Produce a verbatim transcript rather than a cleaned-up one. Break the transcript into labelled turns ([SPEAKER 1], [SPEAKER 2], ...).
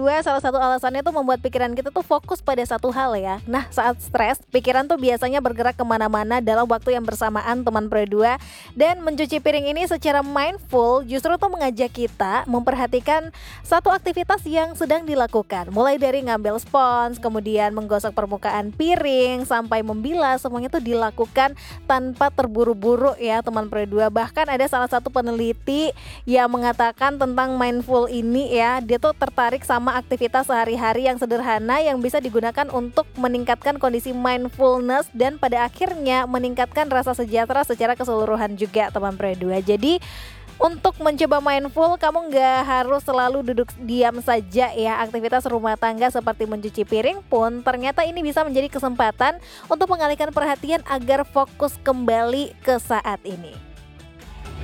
[SPEAKER 1] dua salah satu alasannya tuh membuat pikiran kita tuh fokus pada satu hal ya. Nah saat stres, pikiran tuh biasanya bergerak kemana-mana dalam waktu yang bersamaan teman Pro dua. Dan mencuci piring ini secara mindful justru tuh mengajak kita memperhatikan satu aktivitas yang sedang dilakukan. Mulai dari ngambil spons, kemudian menggosok permukaan piring, sampai membilas, semuanya tuh dilakukan tanpa terburu-buru ya teman Pro dua. Bahkan ada salah satu peneliti yang mengatakan tentang mindful ini ya, dia tuh tertarik sama aktivitas sehari-hari yang sederhana yang bisa digunakan untuk meningkatkan kondisi mindfulness dan pada akhirnya meningkatkan rasa sejahtera secara keseluruhan juga teman Pro dua. Jadi untuk mencoba mindful, kamu nggak harus selalu duduk diam saja ya. Aktivitas rumah tangga seperti mencuci piring pun ternyata ini bisa menjadi kesempatan untuk mengalihkan perhatian agar fokus kembali ke saat ini.